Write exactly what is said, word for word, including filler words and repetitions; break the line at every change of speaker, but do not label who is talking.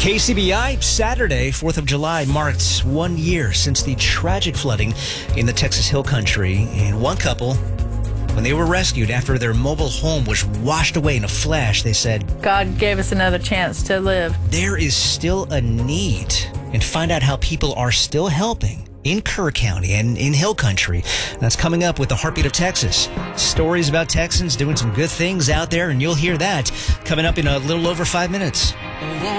K C B I, Saturday, fourth of July, marked one year since the tragic flooding in the Texas Hill Country. And one couple, when they were rescued after their mobile home was washed away in a flash, they said,
God gave us another chance to live.
There is still a need. And find out how people are still helping in Kerr County and in Hill Country. That's coming up with the Heartbeat of Texas. Stories about Texans doing some good things out there, and you'll hear that coming up in a little over five minutes.